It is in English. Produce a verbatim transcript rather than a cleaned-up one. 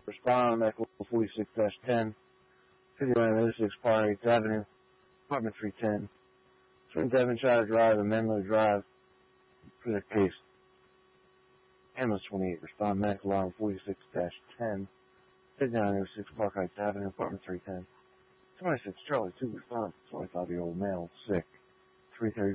Respond, Medical forty-six ten, fifty-nine oh six Par eighth Avenue, apartment three ten. Twin Devonshire Drive and Menlo Drive. For the case. Ambulance twenty-eight, respond, Medical Alarm forty-six ten, fifty-nine oh six Park Heights Avenue, apartment three ten. twenty-six Charlie two, respond, twenty-five-year-old male, sick, three thirty